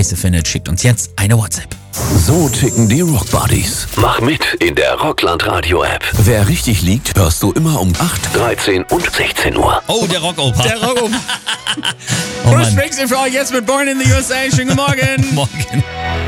scheiße findet, schickt uns jetzt eine WhatsApp. So ticken die Rock Buddies. Mach mit in der Rockland Radio App. Wer richtig liegt, hörst du immer um 8, 13 und 16 Uhr. Oh, der Rockoper. Der Rockoper. Oh Bruce Mann. Springsteen für euch jetzt mit Born in the USA. Schönen guten Morgen. Morgen.